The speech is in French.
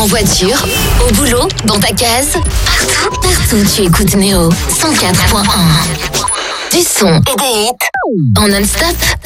En voiture, au boulot, dans ta case, partout tu écoutes Néo 104.1. Du son et des hits en non-stop